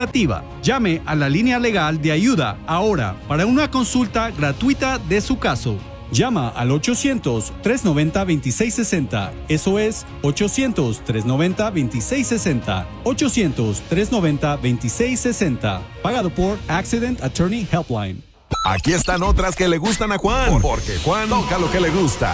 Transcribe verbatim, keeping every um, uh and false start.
administrativa. Llame a la línea legal de ayuda ahora para una consulta gratuita de su caso. Llama al ochocientos, trescientos noventa, veintiséis sesenta. Eso es ochocientos, trescientos noventa, veintiséis sesenta. ochocientos, trescientos noventa, veintiséis sesenta. Pagado por Accident Attorney Helpline. Aquí están otras que le gustan a Juan, porque Juan toca lo que le gusta.